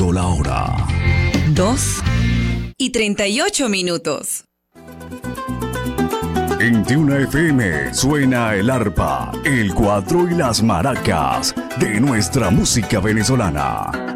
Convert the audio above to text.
Marcando la hora. 2:38. En Tiuna FM suena el arpa, el cuatro y las maracas de nuestra música venezolana.